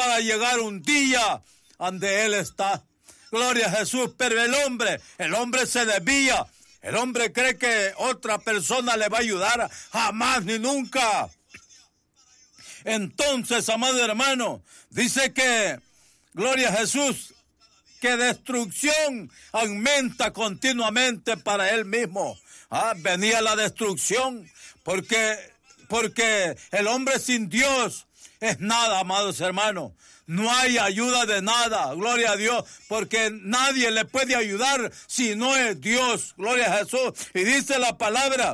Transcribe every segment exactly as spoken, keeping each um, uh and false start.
para llegar un día donde Él está. Gloria a Jesús, pero el hombre, el hombre se desvía. El hombre cree que otra persona le va a ayudar, jamás ni nunca. Entonces, amado hermano, dice que, gloria a Jesús, que destrucción aumenta continuamente para él mismo. Ah, venía la destrucción, porque, porque el hombre sin Dios es nada, amados hermanos. No hay ayuda de nada, gloria a Dios, porque nadie le puede ayudar si no es Dios, gloria a Jesús. Y dice la palabra,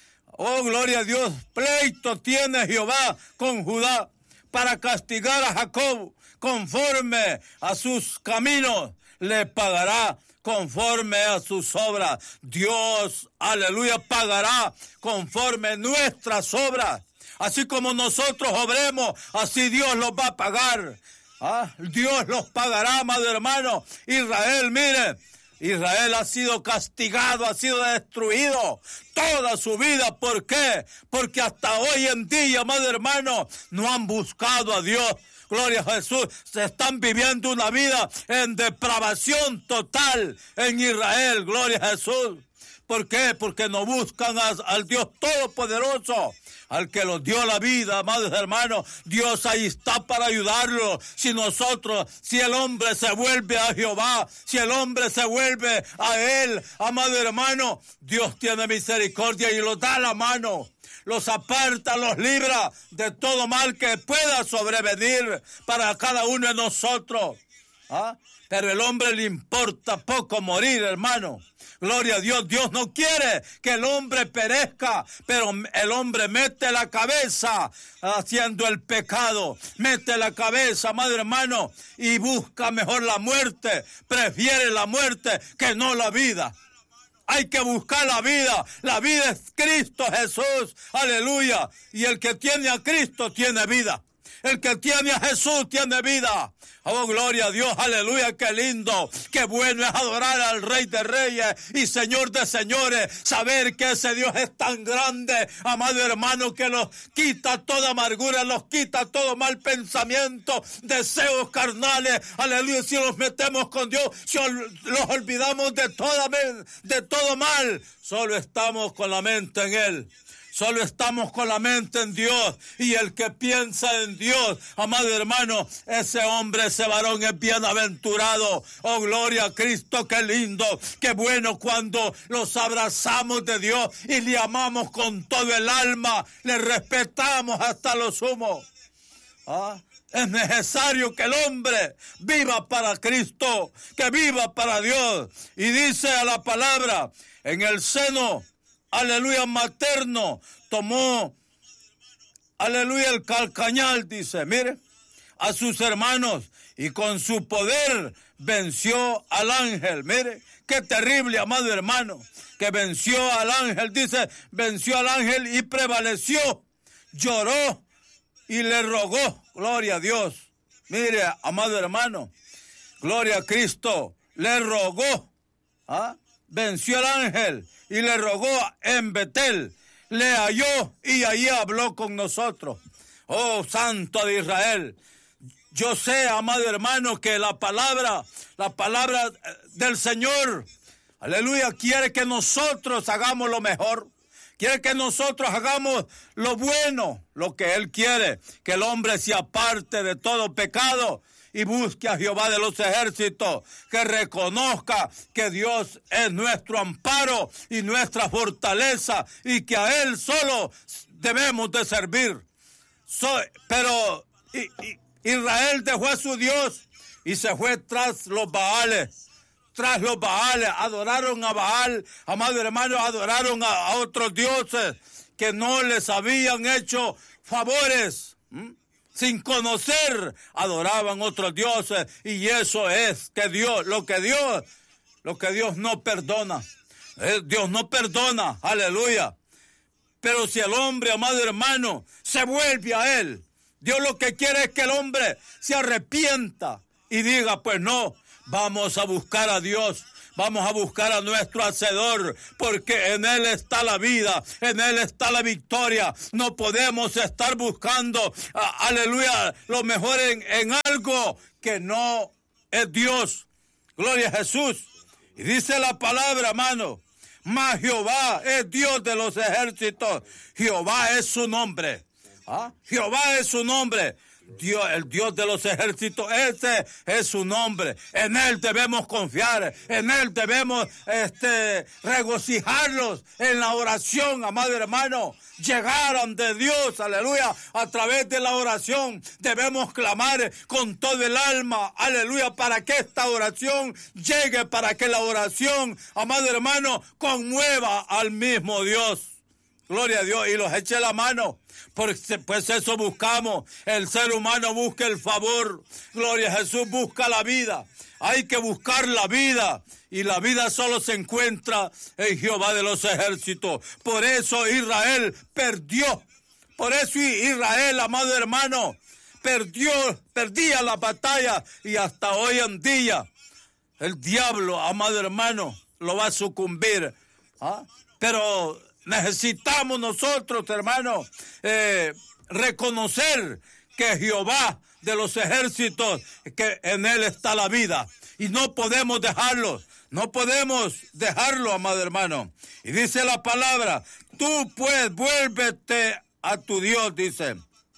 oh, gloria a Dios, pleito tiene Jehová con Judá para castigar a Jacob conforme a sus caminos, le pagará conforme a sus obras. Dios, aleluya, pagará conforme a nuestras obras. Así como nosotros obremos, así Dios los va a pagar. ¿Ah? Dios los pagará, amado hermano. Israel, mire, Israel ha sido castigado, ha sido destruido toda su vida. ¿Por qué? Porque hasta hoy en día, amado hermano, no han buscado a Dios. Gloria a Jesús, se están viviendo una vida en depravación total en Israel. Gloria a Jesús. ¿Por qué? Porque no buscan a, al Dios Todopoderoso, al que los dio la vida, amados hermanos. Dios ahí está para ayudarlos. Si nosotros, si el hombre se vuelve a Jehová, si el hombre se vuelve a Él, amado hermano, Dios tiene misericordia y los da la mano. Los aparta, los libra de todo mal que pueda sobrevenir para cada uno de nosotros. ¿Ah? Pero el hombre le importa poco morir, hermano. Gloria a Dios, Dios no quiere que el hombre perezca, pero el hombre mete la cabeza haciendo el pecado, mete la cabeza, amado hermano, y busca mejor la muerte, prefiere la muerte que no la vida. Hay que buscar la vida, la vida es Cristo Jesús, aleluya, y el que tiene a Cristo tiene vida. El que tiene a Jesús tiene vida. Oh, gloria a Dios, aleluya, qué lindo, qué bueno es adorar al Rey de Reyes y Señor de Señores. Saber que ese Dios es tan grande, amado hermano, que nos quita toda amargura, nos quita todo mal pensamiento, deseos carnales. Aleluya, si nos metemos con Dios, si los olvidamos de, toda, de todo mal, solo estamos con la mente en Él. Solo estamos con la mente en Dios, y el que piensa en Dios, amado hermano, ese hombre, ese varón es bienaventurado. Oh, gloria a Cristo, qué lindo, qué bueno cuando los abrazamos de Dios y le amamos con todo el alma, le respetamos hasta lo sumo. ¿Ah? Es necesario que el hombre viva para Cristo, que viva para Dios. Y dice a la palabra, en el seno, aleluya, materno, tomó, aleluya, el calcañal, dice, mire, a sus hermanos, y con su poder venció al ángel. Mire, qué terrible, amado hermano, que venció al ángel, dice, venció al ángel y prevaleció, lloró y le rogó, gloria a Dios. Mire, amado hermano, gloria a Cristo, le rogó, ¿ah? Venció al ángel y le rogó en Betel, le halló y ahí habló con nosotros. Oh, Santo de Israel, yo sé, amado hermano, que la palabra, la palabra del Señor, aleluya, quiere que nosotros hagamos lo mejor, quiere que nosotros hagamos lo bueno, lo que Él quiere, que el hombre se aparte de todo pecado y busque a Jehová de los ejércitos, que reconozca que Dios es nuestro amparo y nuestra fortaleza y que a Él solo debemos de servir. So, pero y, y, Israel dejó a su Dios y se fue tras los Baales, tras los Baales, adoraron a Baal, amados hermanos, adoraron a, a otros dioses que no les habían hecho favores. ¿Mm? Sin conocer, adoraban otros dioses, y eso es que Dios, lo que Dios, lo que Dios no perdona. Eh, Dios no perdona, aleluya. Pero si el hombre, amado hermano, se vuelve a Él, Dios lo que quiere es que el hombre se arrepienta y diga, pues no, vamos a buscar a Dios, Vamos a buscar a nuestro Hacedor, porque en Él está la vida, en Él está la victoria. No podemos estar buscando, a, aleluya, lo mejor en, en algo que no es Dios. Gloria a Jesús. Y dice la palabra, hermano, mas Jehová es Dios de los ejércitos. Jehová es su nombre. ¿Ah? Jehová es su nombre. Dios, el Dios de los ejércitos, ese es su nombre. En Él debemos confiar, en Él debemos este, regocijarnos en la oración, amado hermano. Llegar ante Dios, aleluya, a través de la oración. Debemos clamar con todo el alma, aleluya, para que esta oración llegue, para que la oración, amado hermano, conmueva al mismo Dios. Gloria a Dios, y los eche la mano, porque pues eso buscamos. El ser humano busca el favor. Gloria a Jesús, busca la vida. Hay que buscar la vida, y la vida solo se encuentra en Jehová de los ejércitos. Por eso Israel perdió. Por eso Israel, amado hermano, perdió, perdía la batalla, y hasta hoy en día el diablo, amado hermano, lo va a sucumbir. ¿Ah? Pero necesitamos nosotros, hermanos, eh, reconocer que Jehová de los ejércitos, que en Él está la vida. Y no podemos dejarlo, no podemos dejarlo, amado hermano. Y dice la palabra, tú pues vuélvete a tu Dios, dice.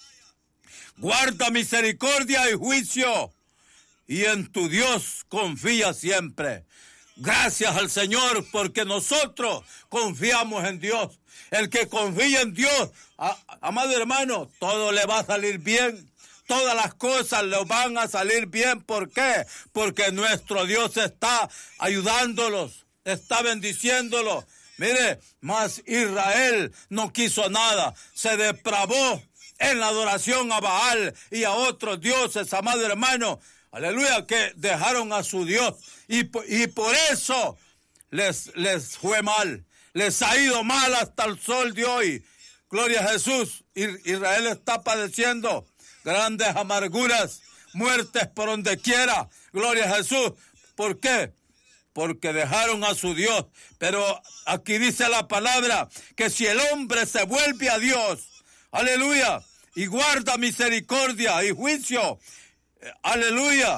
Guarda misericordia y juicio, y en tu Dios confía siempre. Gracias al Señor, porque nosotros confiamos en Dios. El que confía en Dios, a, amado hermano, todo le va a salir bien. Todas las cosas le van a salir bien. ¿Por qué? Porque nuestro Dios está ayudándolos, está bendiciéndolos. Mire, mas Israel no quiso nada, se depravó en la adoración a Baal y a otros dioses, amado hermano. Aleluya, que dejaron a su Dios, y, y por eso les, les fue mal, les ha ido mal hasta el sol de hoy. Gloria a Jesús. Israel está padeciendo grandes amarguras, muertes por donde quiera. Gloria a Jesús. ¿Por qué? Porque dejaron a su Dios. Pero aquí dice la palabra que si el hombre se vuelve a Dios, aleluya, y guarda misericordia y juicio, aleluya,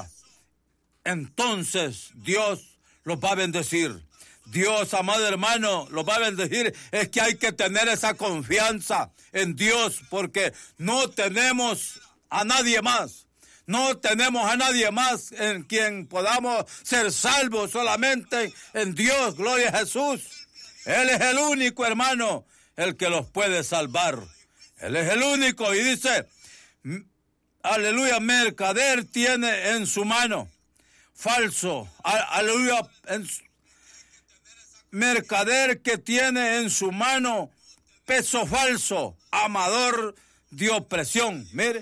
entonces Dios los va a bendecir. Dios, amado hermano, los va a bendecir. Es que hay que tener esa confianza en Dios, porque no tenemos a nadie más. No tenemos a nadie más en quien podamos ser salvos, solamente en Dios. Gloria a Jesús. Él es el único, hermano, el que los puede salvar. Él es el único. Y dice, aleluya, mercader tiene en su mano falso, aleluya, en su, mercader que tiene en su mano peso falso, amador de opresión. Mire,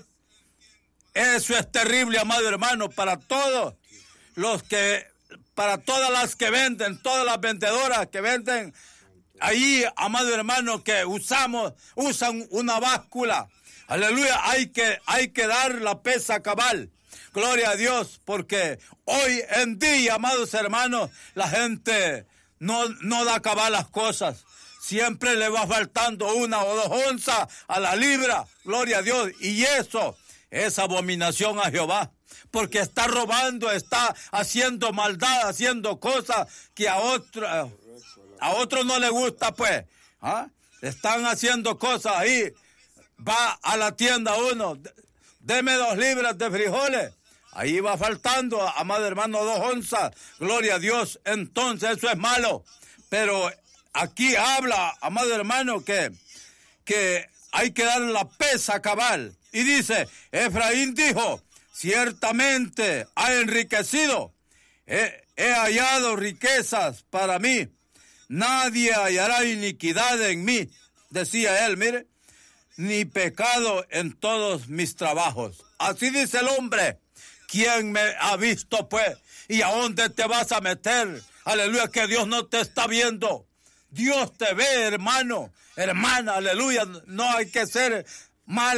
eso es terrible, amado hermano, para todos los que, para todas las que venden, todas las vendedoras que venden ahí, amado hermano, que usamos, usan una báscula. Aleluya, hay que, hay que dar la pesa cabal. Gloria a Dios, porque hoy en día, amados hermanos, la gente no, no da cabal las cosas. Siempre le va faltando una o dos onzas a la libra. Gloria a Dios. Y eso es abominación a Jehová, porque está robando, está haciendo maldad, haciendo cosas que a otro, a otro no le gusta, pues. ¿Ah? Están haciendo cosas ahí. Va a la tienda uno, deme dos libras de frijoles. Ahí va faltando, amado hermano, dos onzas. Gloria a Dios. Entonces eso es malo. Pero aquí habla, amado hermano, que, que hay que dar la pesa cabal. Y dice, Efraín dijo, ciertamente ha enriquecido, he, he hallado riquezas para mí, nadie hallará iniquidad en mí, decía él, mire, ni pecado en todos mis trabajos. Así dice el hombre. ¿Quién me ha visto, pues? ¿Y a dónde te vas a meter? Aleluya, que Dios no te está viendo. Dios te ve, hermano, hermana, aleluya. No hay que ser mal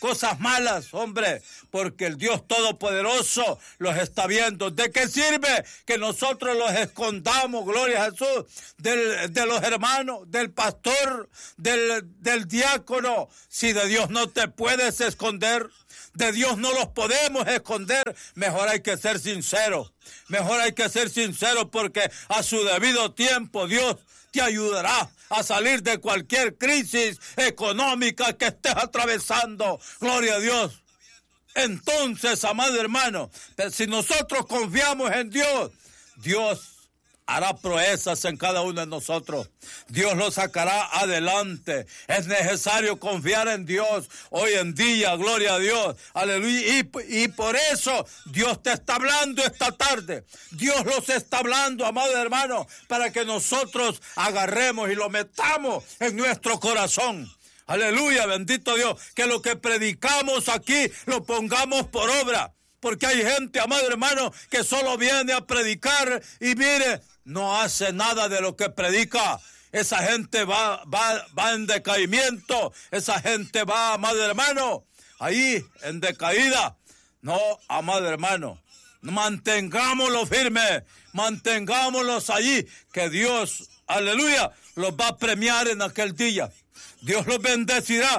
cosas malas, hombre, porque el Dios Todopoderoso los está viendo. ¿De qué sirve que nosotros los escondamos, gloria a Jesús, del, de los hermanos, del pastor, del, del diácono, si de Dios no te puedes esconder? De Dios no los podemos esconder. Mejor hay que ser sinceros. Mejor hay que ser sinceros porque a su debido tiempo Dios te ayudará a salir de cualquier crisis económica que estés atravesando. Gloria a Dios. Entonces, amado hermano, si nosotros confiamos en Dios, Dios hará proezas en cada uno de nosotros. Dios lo sacará adelante. Es necesario confiar en Dios hoy en día, gloria a Dios, aleluya. Y, y por eso Dios te está hablando esta tarde. Dios los está hablando, amado hermano, para que nosotros agarremos y lo metamos en nuestro corazón. Aleluya, bendito Dios, que lo que predicamos aquí lo pongamos por obra. Porque hay gente, amado hermano, que solo viene a predicar y mire, no hace nada de lo que predica. Esa gente va, va, va en decaimiento. Esa gente va, amado hermano, ahí en decaída. No, amado hermano, mantengámoslo firme, mantengámoslos allí, que Dios, aleluya, los va a premiar en aquel día. Dios los bendecirá.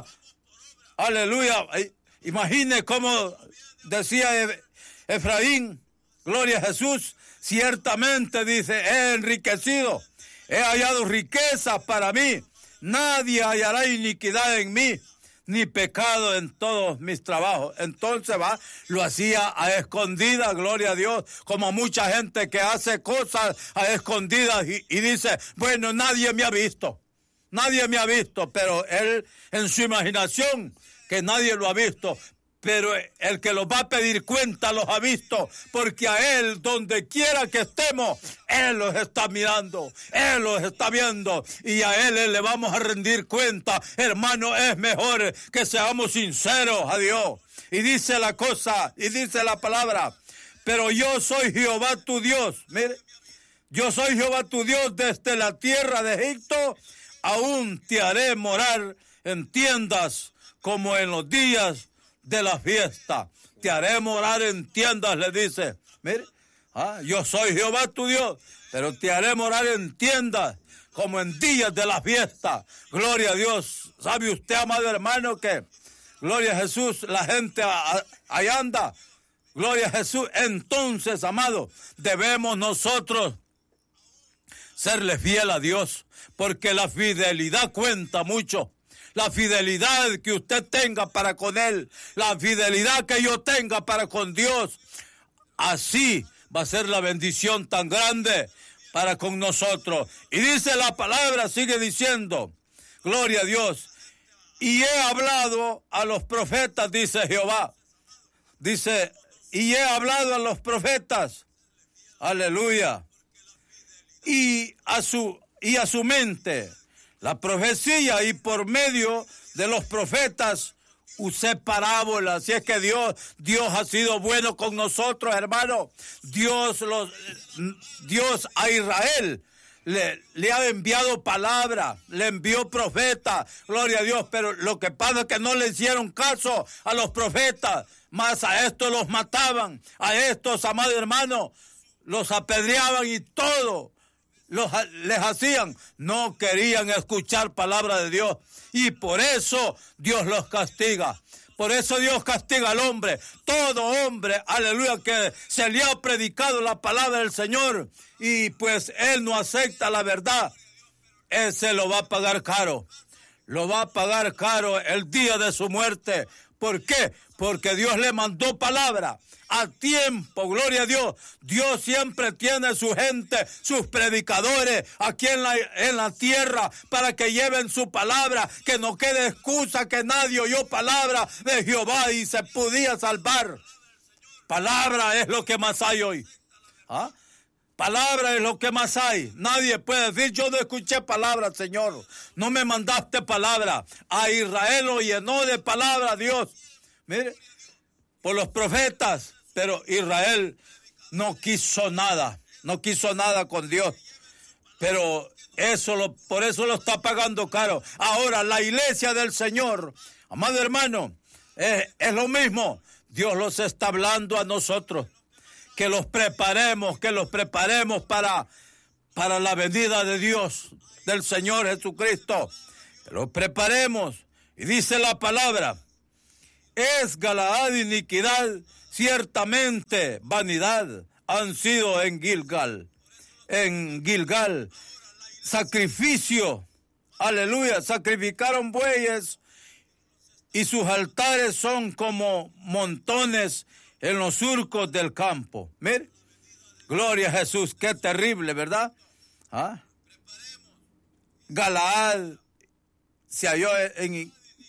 Aleluya. Imagine cómo decía Efraín, gloria a Jesús, ciertamente dice, he enriquecido, he hallado riqueza para mí, nadie hallará iniquidad en mí, ni pecado en todos mis trabajos. Entonces va, lo hacía a escondidas, gloria a Dios, como mucha gente que hace cosas a escondidas y, y dice, bueno, nadie me ha visto, nadie me ha visto, pero él en su imaginación, que nadie lo ha visto, pero el que los va a pedir cuenta los ha visto, porque a Él, donde quiera que estemos, Él los está mirando, Él los está viendo, y a Él le vamos a rendir cuenta. Hermano, es mejor que seamos sinceros a Dios. Y dice la cosa, y dice la palabra, pero yo soy Jehová tu Dios. Mire, yo soy Jehová tu Dios desde la tierra de Egipto, aún te haré morar en tiendas como en los días de la fiesta. Te haré morar en tiendas, le dice. Mire, ah, yo soy Jehová tu Dios, pero te haré morar en tiendas como en días de la fiesta. Gloria a Dios. ¿Sabe usted, amado hermano, que gloria a Jesús, la gente ahí anda? Gloria a Jesús. Entonces, amado, debemos nosotros serle fiel a Dios, porque la fidelidad cuenta mucho. La fidelidad que usted tenga para con Él, la fidelidad que yo tenga para con Dios, así va a ser la bendición tan grande para con nosotros. Y dice la palabra, sigue diciendo, gloria a Dios, y he hablado a los profetas, dice Jehová, dice, y he hablado a los profetas, aleluya, y a su, y a su mente, la profecía, y por medio de los profetas usé parábolas. Así es que Dios, Dios ha sido bueno con nosotros, hermano. Dios, los, Dios a Israel le, le ha enviado palabra, le envió profetas, gloria a Dios, pero lo que pasa es que no le hicieron caso a los profetas, más a estos los mataban, a estos, amados hermanos, los apedreaban y todo. Los, les hacían, no querían escuchar palabra de Dios, y por eso Dios los castiga. Por eso Dios castiga al hombre, todo hombre, aleluya, que se le ha predicado la palabra del Señor y pues él no acepta la verdad, ese lo va a pagar caro, lo va a pagar caro el día de su muerte. ¿Por qué? Porque Dios le mandó palabra a tiempo, gloria a Dios. Dios siempre tiene su gente, sus predicadores aquí en la, en la tierra para que lleven su palabra, que no quede excusa que nadie oyó palabra de Jehová y se podía salvar. Palabra es lo que más hay hoy. ¿Ah? Palabra es lo que más hay. Nadie puede decir, yo no escuché palabra, Señor. No me mandaste palabra. A Israel lo llenó de palabra Dios. Mire, por los profetas, pero Israel no quiso nada. No quiso nada con Dios. Pero eso lo, por eso lo está pagando caro. Ahora, la iglesia del Señor, amado hermano, Es, es lo mismo. Dios los está hablando a nosotros. Que los preparemos, que los preparemos para, para la venida de Dios, del Señor Jesucristo. Que los preparemos. Y dice la palabra, es Galaad iniquidad, ciertamente vanidad han sido en Gilgal. En Gilgal, sacrificio, aleluya, sacrificaron bueyes y sus altares son como montones en los surcos del campo. Mire, gloria a Jesús, qué terrible, ¿verdad? ¿Ah? Galaad se halló en,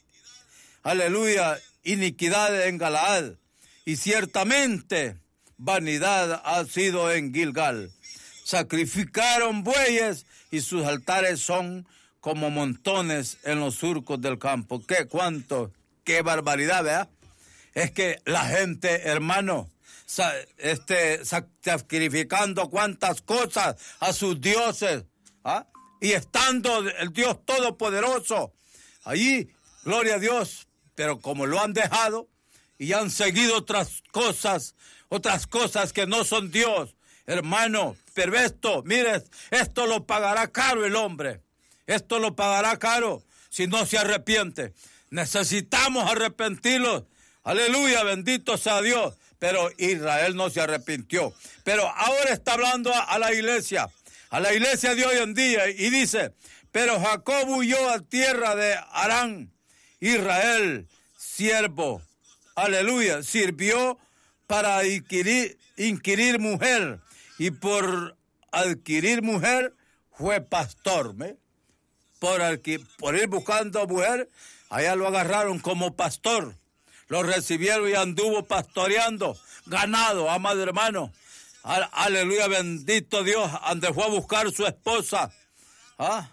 aleluya, iniquidad en Galaad, y ciertamente vanidad ha sido en Gilgal. Sacrificaron bueyes y sus altares son como montones en los surcos del campo. ¿Qué cuánto? Qué barbaridad, ¿verdad? Es que la gente, hermano, este, sacrificando cuantas cosas a sus dioses, ¿ah? Y estando el Dios Todopoderoso allí, gloria a Dios, pero como lo han dejado y han seguido otras cosas, otras cosas que no son Dios, hermano, pero esto, mire, esto lo pagará caro el hombre, esto lo pagará caro si no se arrepiente. Necesitamos arrepentirnos, aleluya, bendito sea Dios, pero Israel no se arrepintió. Pero ahora está hablando a, a la iglesia, a la iglesia de hoy en día, y dice, pero Jacob huyó a tierra de Harán, Israel, siervo, aleluya, sirvió para adquirir, inquirir mujer, y por adquirir mujer fue pastor. ¿me? Por, por ir buscando mujer, allá lo agarraron como pastor, lo recibieron y anduvo pastoreando ganado, amado hermano. Aleluya, bendito Dios, donde fue a buscar su esposa. ¿Ah?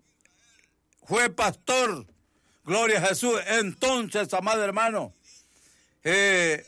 Fue pastor, gloria a Jesús. Entonces, amado hermano, eh,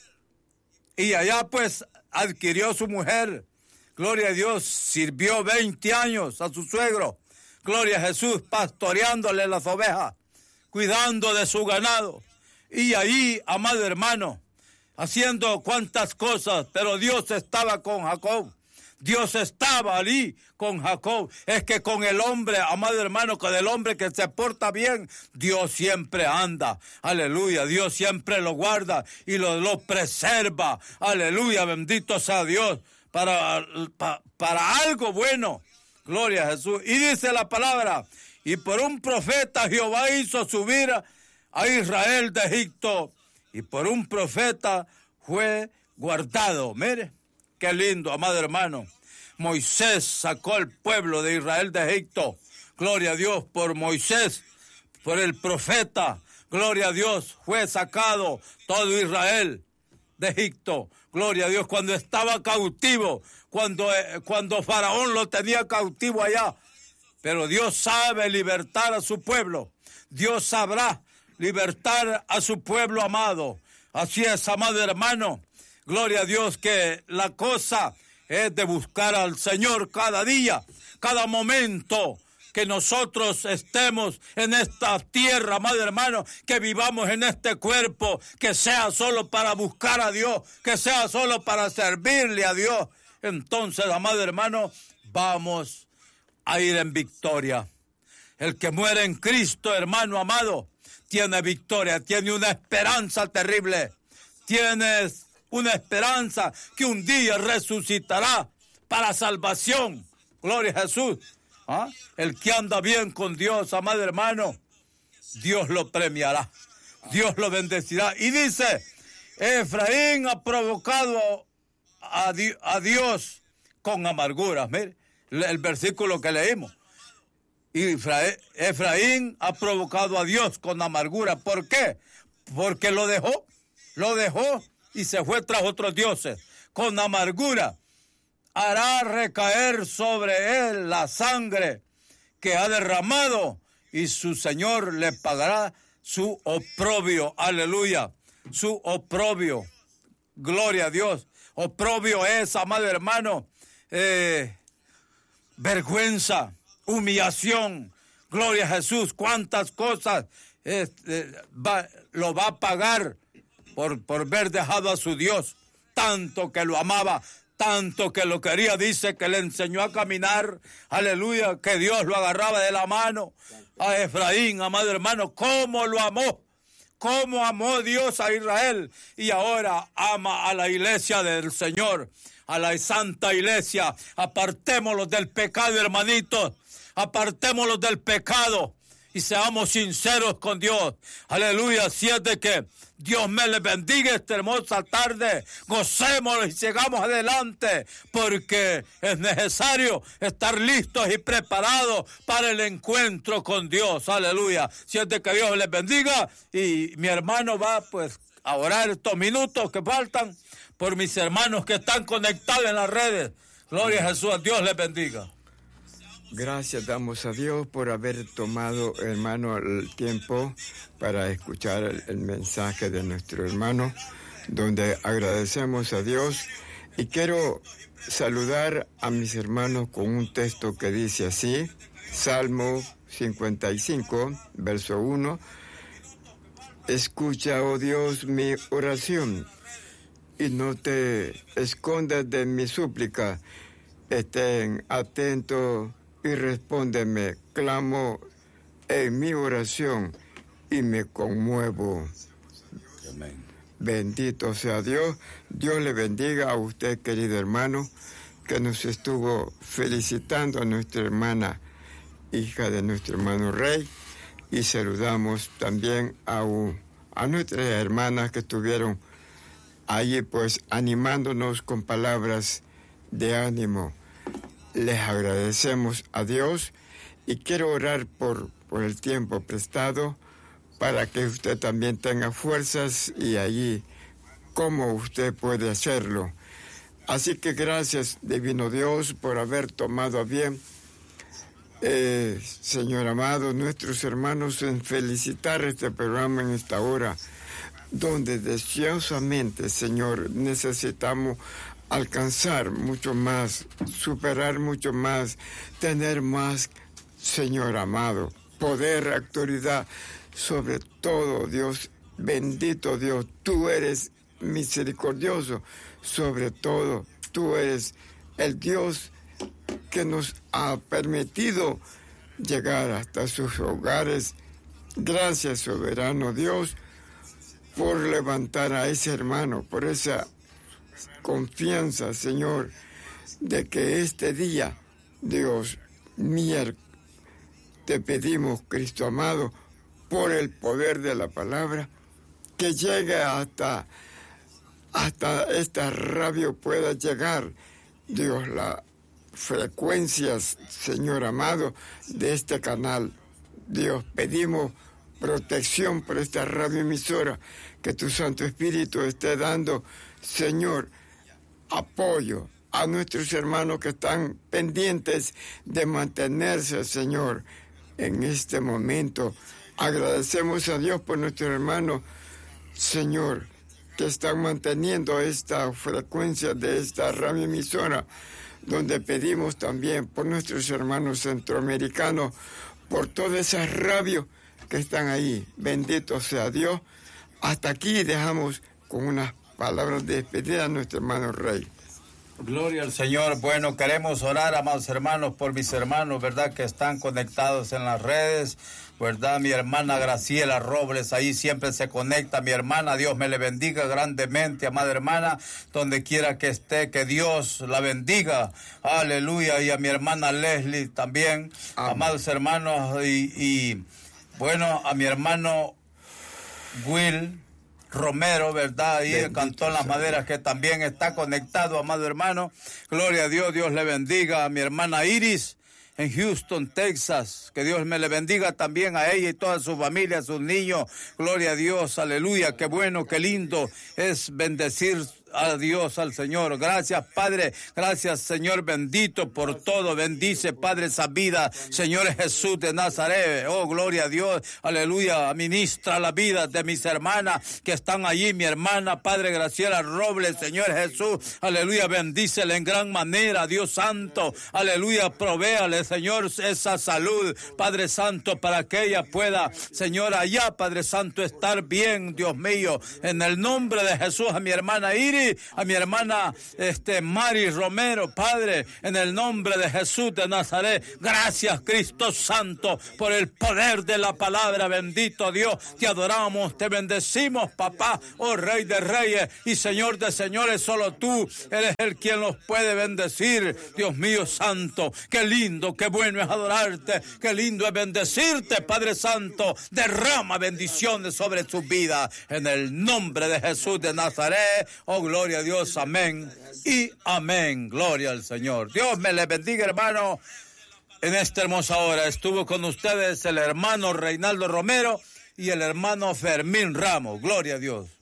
y allá pues adquirió su mujer, gloria a Dios, sirvió veinte años a su suegro, gloria a Jesús, pastoreándole las ovejas, cuidando de su ganado. Y ahí, amado hermano, haciendo cuantas cosas, pero Dios estaba con Jacob. Dios estaba allí con Jacob. Es que con el hombre, amado hermano, con el hombre que se porta bien, Dios siempre anda. Aleluya, Dios siempre lo guarda y lo, lo preserva. Aleluya, bendito sea Dios, para, para, para algo bueno. Gloria a Jesús. Y dice la palabra, y por un profeta Jehová hizo subir a Israel de Egipto, y por un profeta fue guardado. Mire, qué lindo, amado hermano. Moisés sacó al pueblo de Israel de Egipto. Gloria a Dios por Moisés, por el profeta. Gloria a Dios, fue sacado todo Israel de Egipto. Gloria a Dios, cuando estaba cautivo, cuando, cuando Faraón lo tenía cautivo allá. Pero Dios sabe libertar a su pueblo. Dios sabrá libertar a su pueblo amado. Así es, amado hermano. Gloria a Dios, que la cosa es de buscar al Señor cada día, cada momento que nosotros estemos en esta tierra, amado hermano, que vivamos en este cuerpo, que sea solo para buscar a Dios, que sea solo para servirle a Dios. Entonces, amado hermano, vamos a ir en victoria. El que muere en Cristo, hermano amado, tiene victoria, tiene una esperanza terrible. Tienes una esperanza que un día resucitará para salvación. Gloria a Jesús. ¿Ah? El que anda bien con Dios, amado hermano, Dios lo premiará. Dios lo bendecirá. Y dice, Efraín ha provocado a, Di- a Dios con amargura. Mire, el versículo que leímos. Efraín ha provocado a Dios con amargura. ¿Por qué? Porque lo dejó, lo dejó y se fue tras otros dioses. Con amargura hará recaer sobre él la sangre que ha derramado y su Señor le pagará su oprobio. Aleluya, su oprobio. Gloria a Dios. Oprobio es, amado hermano, eh, vergüenza, humillación. Gloria a Jesús. Cuántas cosas eh, eh, va, lo va a pagar por, por haber dejado a su Dios, tanto que lo amaba, tanto que lo quería, dice que le enseñó a caminar, aleluya, que Dios lo agarraba de la mano. A Efraín, amado hermano, cómo lo amó, cómo amó Dios a Israel, y ahora ama a la iglesia del Señor, a la santa iglesia. Apartémoslos del pecado, hermanitos, apartémoslos del pecado y seamos sinceros con Dios. Aleluya, si es de que Dios me les bendiga esta hermosa tarde, gocémonos y sigamos adelante, porque es necesario estar listos y preparados para el encuentro con Dios. Aleluya, si es de que Dios les bendiga, y mi hermano va pues a orar estos minutos que faltan por mis hermanos que están conectados en las redes. Gloria a Jesús, Dios les bendiga. Gracias damos a Dios por haber tomado, hermano, el tiempo para escuchar el, el mensaje de nuestro hermano, donde agradecemos a Dios. Y quiero saludar a mis hermanos con un texto que dice así, Salmo cincuenta y cinco, verso uno. Escucha, oh Dios, mi oración, y no te escondas de mi súplica. Estén atentos y respóndeme, clamo en mi oración y me conmuevo. Amén. Bendito sea Dios. Dios le bendiga a usted, querido hermano, que nos estuvo felicitando a nuestra hermana, hija de nuestro hermano Rey, y saludamos también a, a nuestras hermanas que estuvieron allí pues animándonos con palabras de ánimo. Les agradecemos a Dios y quiero orar por, por el tiempo prestado para que usted también tenga fuerzas y allí cómo usted puede hacerlo. Así que gracias, divino Dios, por haber tomado a bien, eh, Señor amado, nuestros hermanos en felicitar este programa en esta hora, donde deseosamente, Señor, necesitamos alcanzar mucho más, superar mucho más, tener más, Señor amado, poder, autoridad, sobre todo, Dios, bendito Dios, tú eres misericordioso, sobre todo, tú eres el Dios que nos ha permitido llegar hasta sus hogares. Gracias, soberano Dios, por levantar a ese hermano, por esa confianza, Señor, de que este día, Dios mío, te pedimos, Cristo amado, por el poder de la palabra, que llegue hasta, hasta esta radio pueda llegar, Dios, las frecuencias, Señor amado, de este canal. Dios, pedimos protección por esta radio emisora, que tu Santo Espíritu esté dando, Señor, apoyo a nuestros hermanos que están pendientes de mantenerse, Señor, en este momento. Agradecemos a Dios por nuestros hermanos, Señor, que están manteniendo esta frecuencia de esta radio emisora, donde pedimos también por nuestros hermanos centroamericanos, por todas esas radios que están ahí. Bendito sea Dios. Hasta aquí dejamos con unas palabras de despedida a nuestro hermano Rey. Gloria al Señor. Bueno, queremos orar, amados hermanos, por mis hermanos, ¿verdad?, que están conectados en las redes, ¿verdad? Mi hermana Graciela Robles, ahí siempre se conecta, mi hermana, Dios me le bendiga grandemente, amada hermana, donde quiera que esté, que Dios la bendiga, aleluya, y a mi hermana Leslie también, amén. Amados hermanos, y, y bueno, a mi hermano Will Romero, ¿verdad? Ahí en Cantón Las Maderas, que también está conectado, amado hermano. Gloria a Dios, Dios le bendiga. A mi hermana Iris en Houston, Texas, que Dios me le bendiga también a ella y toda su familia, sus niños. Gloria a Dios, aleluya, qué bueno, qué lindo es bendecir a Dios, al Señor. Gracias, Padre. Gracias, Señor bendito, por todo. Bendice, Padre, esa vida, Señor Jesús de Nazaret. Oh, gloria a Dios. Aleluya. Ministra la vida de mis hermanas que están allí. Mi hermana, Padre Graciela Robles, Señor Jesús. Aleluya. Bendícele en gran manera, Dios Santo. Aleluya. Provéale, Señor, esa salud, Padre Santo, para que ella pueda, Señor, allá, Padre Santo, estar bien, Dios mío. En el nombre de Jesús, a mi hermana Iris, a mi hermana este, Mari Romero, Padre, en el nombre de Jesús de Nazaret. Gracias, Cristo Santo, por el poder de la palabra. Bendito Dios, te adoramos, te bendecimos, papá, oh Rey de Reyes y Señor de Señores. Solo tú eres el quien los puede bendecir, Dios mío santo. Qué lindo, qué bueno es adorarte, qué lindo es bendecirte, Padre Santo. Derrama bendiciones sobre su vida, en el nombre de Jesús de Nazaret. Oh, gloria a Dios, amén y amén. Gloria al Señor. Dios me les bendiga, hermano. En esta hermosa hora estuvo con ustedes el hermano Reinaldo Romero y el hermano Fermín Ramos. Gloria a Dios.